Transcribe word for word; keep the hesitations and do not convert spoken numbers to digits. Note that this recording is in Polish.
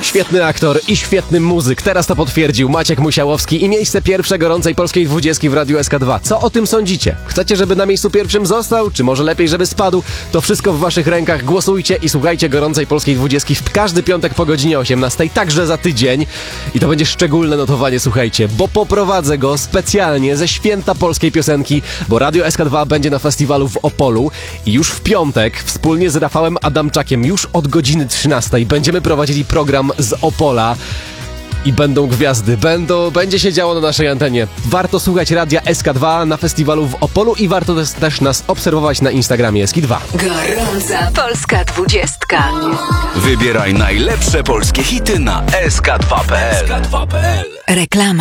Świetny aktor i świetny muzyk. Teraz to potwierdził Maciek Musiałowski i miejsce pierwsze gorącej polskiej dwudziestki w Radiu S K dwa. Co o tym sądzicie? Chcecie, żeby na miejscu pierwszym został? Czy może lepiej, żeby spadł? To wszystko w waszych rękach. Głosujcie i słuchajcie gorącej polskiej dwudziestki w każdy piątek po godzinie osiemnastej, także za tydzień. I to będzie szczególne notowanie, słuchajcie, bo poprowadzę go specjalnie ze święta polskiej piosenki, bo Radio S K dwa będzie na festiwalu w Opolu i już w piątek wspólnie z Rafałem Adamczakiem już od godziny trzynastej będziemy prowadzili program z Opola. I będą gwiazdy, będą, będzie się działo na naszej antenie. Warto słuchać Radia S K dwa na festiwalu w Opolu i warto też, też nas obserwować na Instagramie S K dwa. Gorąca polska dwudziestka. Wybieraj najlepsze polskie hity na S K dwa kropka p l. Reklama.